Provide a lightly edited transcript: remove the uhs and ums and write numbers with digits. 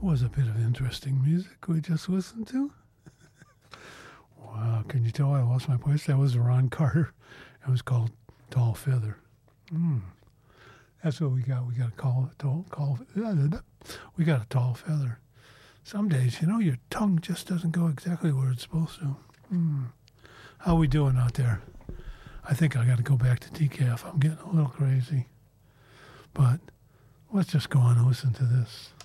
was a bit of interesting music we just listened to. Wow, can you tell I lost my place? That was Ron Carter. It was called Tall Feather. That's what we got. We got we got a tall feather. Some days, your tongue just doesn't go exactly where it's supposed to. How we doing out there? I think I got to go back to decaf. I'm getting a little crazy. But let's just go on and listen to this.